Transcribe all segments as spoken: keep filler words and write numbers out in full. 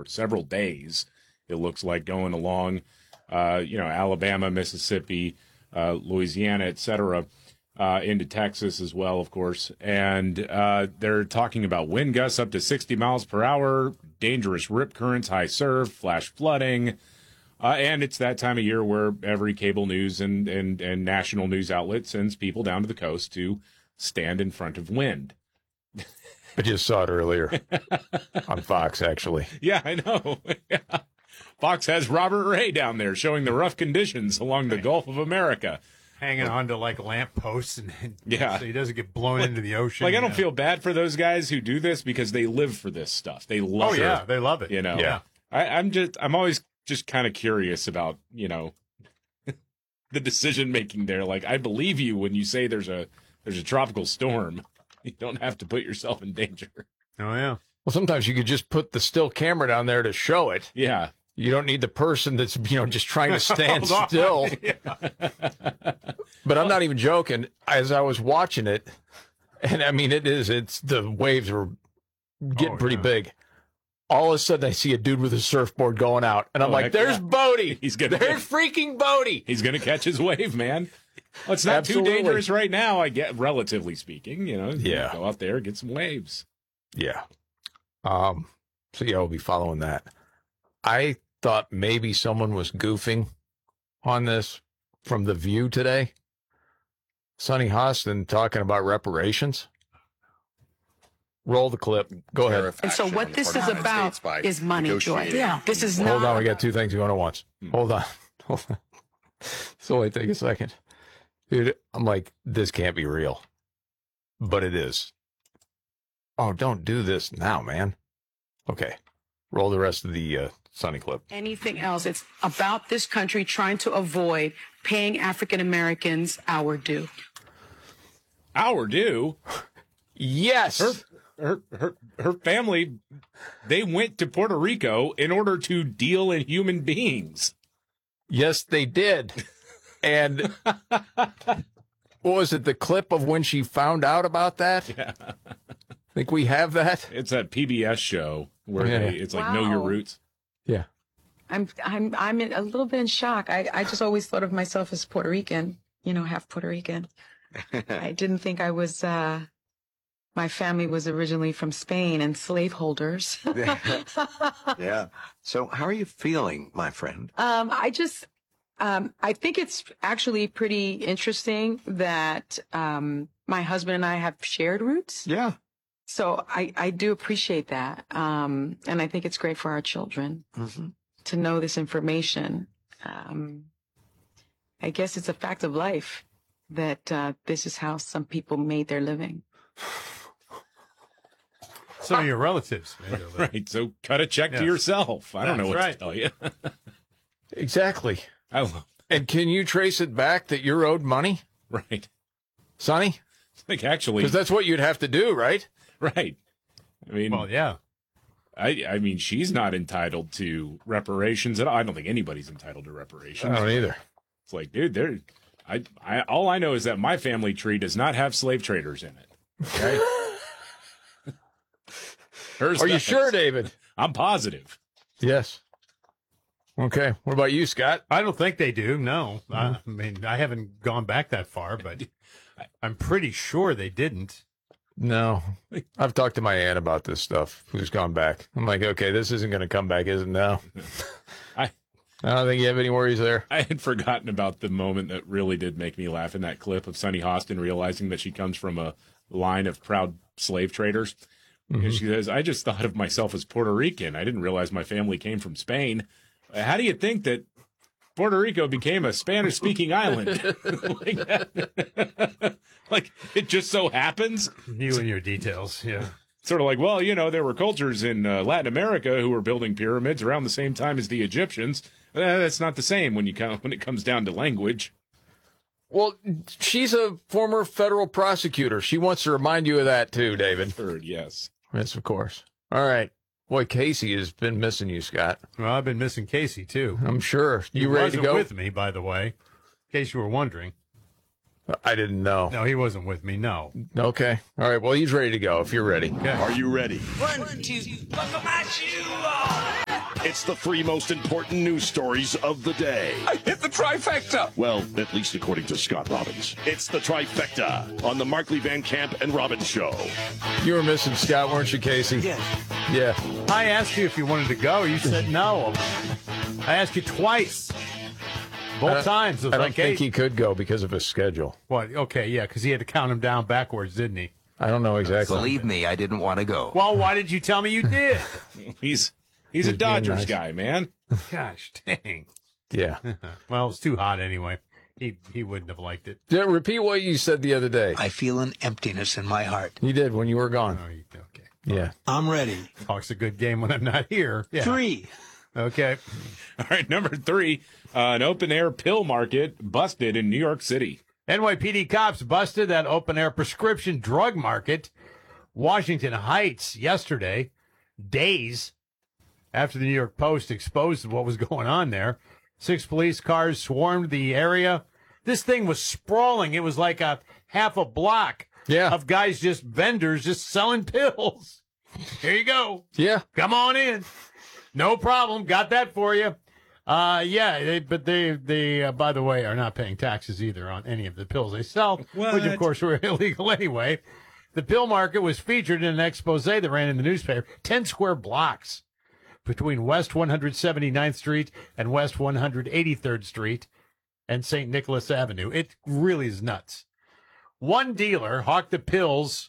for several days. It looks like going along, uh, you know, Alabama, Mississippi, uh, Louisiana, et cetera, uh, into Texas as well, of course. And uh, they're talking about wind gusts up to sixty miles per hour, dangerous rip currents, high surf, flash flooding. Uh, and it's that time of year where every cable news and, and, and national news outlet sends people down to the coast to stand in front of wind. I just saw it earlier on Fox, actually. Yeah, I know. Yeah. Fox has Robert Ray down there showing the rough conditions along the Gulf of America. Hanging on to, like, lamp posts and, and yeah. so he doesn't get blown like, into the ocean. Like, I don't know. feel bad for those guys who do this because they live for this stuff. They love it. Oh, yeah, it. They love it. You know? Yeah. I, I'm just, I'm always just kind of curious about, you know, the decision-making there. Like, I believe you when you say there's a, there's a tropical storm. You don't have to put yourself in danger. Oh, yeah. Well, sometimes you could just put the still camera down there to show it. Yeah. You don't need the person that's, you know, just trying to stand still. But I'm not even joking. As I was watching it, and I mean, it is, it's, the waves are getting oh, pretty yeah. big. All of a sudden, I see a dude with a surfboard going out, and I'm Oh, like, heck there's yeah. Bodie. He's gonna There's freaking Bodie. He's going to catch his wave, man. Well, it's not Absolutely. too dangerous right now, I get, relatively speaking. You know, Yeah. Go out there, get some waves. Yeah. Um. So, yeah, we'll be following that. I thought maybe someone was goofing on this from The View today. Sonny Hostin talking about reparations. Roll the clip. Go ahead. And so what this is about is money, Joy. Yeah. This is not. Hold on. We got two things going at once. Hold on. Hold on. So wait, take a second. Dude, I'm like, this can't be real. But it is. Oh, don't do this now, man. Okay. Roll the rest of the uh, Sonny clip. Anything else. It's about this country trying to avoid paying African Americans our due. Our due? Yes. Her, her, her, her family, they went to Puerto Rico in order to deal in human beings. Yes, they did. And what was it, the clip of when she found out about that? Yeah. Think we have that? It's that P B S show where Yeah. they, it's like Know Your Wow. Roots. Yeah. I'm I'm I'm in a little bit in shock. I, I just always thought of myself as Puerto Rican, you know, half Puerto Rican. I didn't think I was uh my family was originally from Spain and slaveholders. Yeah. So how are you feeling, my friend? Um, I just, um, I think it's actually pretty interesting that um, my husband and I have shared roots. Yeah. So I, I do appreciate that. Um, and I think it's great for our children Mm-hmm. to know this information. Um, I guess it's a fact of life that uh, this is how some people made their living. Some of your relatives. Maybe. Right. So cut a check Yes. to yourself. I don't That's know what right. to tell you. Exactly. I love And can you trace it back that you're owed money, Right. Sonny? Like, actually, Because that's what you'd have to do, right? right. I mean, Well, yeah. I, I mean, she's not entitled to reparations at all. I don't think anybody's entitled to reparations. I don't either. It's like, dude, there. I, I, all I know is that my family tree does not have slave traders in it. Okay. Hers Are you does. sure, David? I'm positive. Yes. Okay. What about you, Scott? I don't think they do. No. I, I mean, I haven't gone back that far, but I'm pretty sure they didn't. No. I've talked to my aunt about this stuff, who's gone back. I'm like, okay, this isn't going to come back, is it? No. I I don't think you have any worries there. I had forgotten about the moment that really did make me laugh in that clip of Sonny Hostin realizing that she comes from a line of proud slave traders. Mm-hmm. And she says, I just thought of myself as Puerto Rican. I didn't realize my family came from Spain. How do you think that Puerto Rico became a Spanish-speaking island? like, that. Like, it just so happens. You and your details, yeah. Sort of like, well, you know, there were cultures in uh, Latin America who were building pyramids around the same time as the Egyptians. Uh, that's not the same when you come, when it comes down to language. Well, she's a former federal prosecutor. She wants to remind you of that, too, David. Heard, yes. Yes, of course. All right. Boy, Casey has been missing you, Scott. Well, I've been missing Casey, too. I'm sure. You he ready wasn't to go? with me, by the way, in case you were wondering. I didn't know. No, he wasn't with me, no. Okay. All right. Well, he's ready to go if you're ready. Okay. Are you ready? One, two, buckle my shoe on. It's the three most important news stories of the day. I hit the trifecta. Well, at least according to Scott Robbins. It's the trifecta on the Markley Van Camp and Robbins Show. You were missing Scott, weren't you, Casey? Yes. Yeah. I asked you if you wanted to go. You said no. I asked you twice. Both times. It was I don't like, think hey, he could go because of his schedule. what? Okay, yeah, because he had to count him down backwards, didn't he? I don't know exactly. Believe me, I didn't want to go. Well, why did you tell me you did? He's he's a being Dodgers nice. guy, man. Gosh, dang. Yeah. Well, it's too hot anyway. He he wouldn't have liked it. Yeah, repeat what you said the other day. I feel an emptiness in my heart. You did when you were gone. Oh, you- okay. Yeah. I'm ready. Talks a good game when I'm not here. Yeah. Three. Okay. All right, number three, uh, an open air pill market busted in New York City. N Y P D cops busted that open air prescription drug market, Washington Heights, yesterday, days after the New York Post exposed what was going on there. Six police cars swarmed the area. This thing was sprawling. It was like a half a block Yeah. of guys, just vendors, just selling pills. Here you go. Yeah. Come on in. No problem. Got that for you. Uh, yeah, they, but they, they uh, by the way, are not paying taxes either on any of the pills they sell, which What? of course were illegal anyway. The pill market was featured in an expose that ran in the newspaper. Ten square blocks between West one hundred seventy-ninth Street and West one hundred eighty-third Street and Saint Nicholas Avenue. It really is nuts. One dealer hawked the pills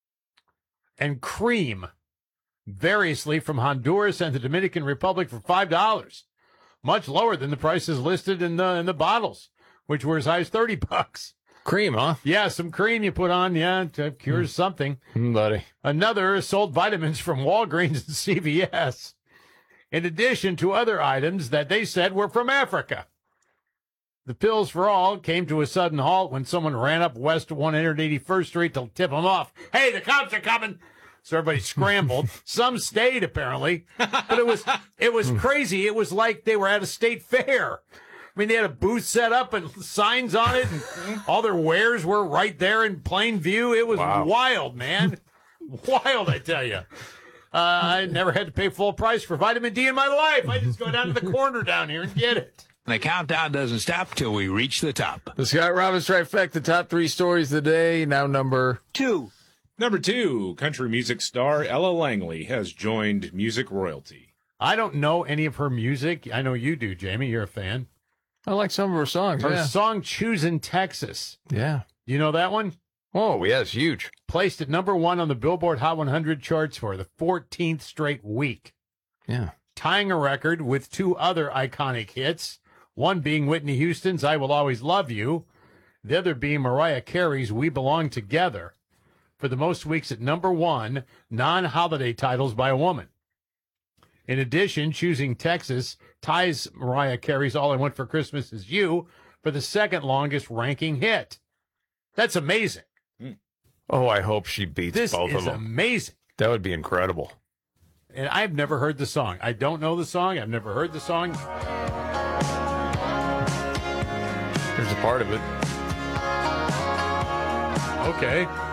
and cream variously from Honduras and the Dominican Republic for five dollars, much lower than the prices listed in the in the bottles, which were as high as thirty bucks. Cream, huh? Yeah, some cream you put on, yeah, to cures something. Mm, buddy. Another sold vitamins from Walgreens and C V S, in addition to other items that they said were from Africa. The pills for all came to a sudden halt when someone ran up West one hundred eighty-first Street to tip them off. Hey, the cops are coming! So everybody scrambled. Some stayed, apparently, but it was it was crazy. It was like they were at a state fair. I mean, they had a booth set up and signs on it, and all their wares were right there in plain view. It was Wow. wild, man. Wild, I tell you. Uh, I never had to pay full price for vitamin D in my life. I just go down to the corner down here and get it. The countdown doesn't stop till we reach the top. The Scott Robbins trifecta, the top three stories of the day. Now number Two. Number two, country music star Ella Langley has joined music royalty. I don't know any of her music. I know you do, Jamie. You're a fan. I like some of her songs. Her Yeah. song Choosing Texas. Yeah. You know that one? Oh, yeah, it's huge. Placed at number one on the Billboard Hot one hundred charts for the fourteenth straight week, Yeah. tying a record with two other iconic hits, one being Whitney Houston's I Will Always Love You, the other being Mariah Carey's We Belong Together, for the most weeks at number one, non-holiday titles by a woman. In addition, Choosing Texas ties Mariah Carey's All I Want for Christmas Is You for the second longest ranking hit. That's amazing. Oh, I hope she beats This both is of them. amazing. That would be incredible. And I've never heard the song. I don't know the song. I've never heard the song. Here's a part of it. Okay.